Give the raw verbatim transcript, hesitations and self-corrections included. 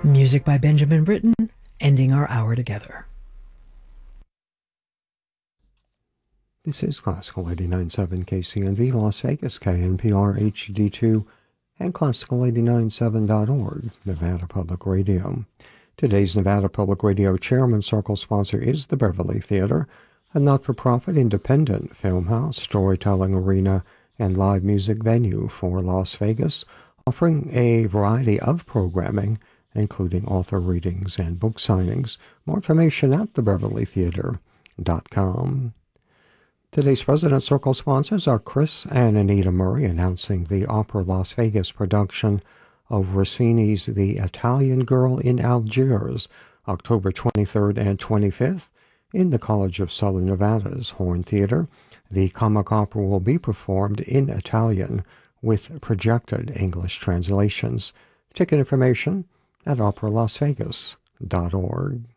Music by Benjamin Britten, ending our hour together. This is Classical eighty-nine point seven K C N V Las Vegas, K N P R H D two, and Classical eighty-nine point seven dot org, Nevada Public Radio. Today's Nevada Public Radio Chairman Circle sponsor is the Beverly Theater, a not-for-profit independent film house, storytelling arena, and live music venue for Las Vegas, offering a variety of programming, including author readings and book signings. More information at the beverly theater dot com. Today's President Circle sponsors are Chris and Anita Murray, announcing the Opera Las Vegas production of Rossini's The Italian Girl in Algiers, October twenty-third and twenty-fifth, in the College of Southern Nevada's Horn Theater. The comic opera will be performed in Italian with projected English translations. Ticket information at opera las vegas dot org.